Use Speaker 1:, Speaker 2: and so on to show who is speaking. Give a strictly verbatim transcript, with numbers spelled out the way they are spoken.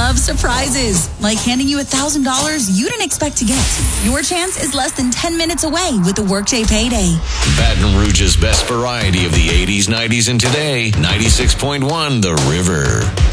Speaker 1: love surprises, like handing you one thousand dollars you didn't expect to get. Your chance is less than ten minutes away with the Workday Payday.
Speaker 2: Baton Rouge's best variety of the eighties, nineties, and today. ninety-six point one The River.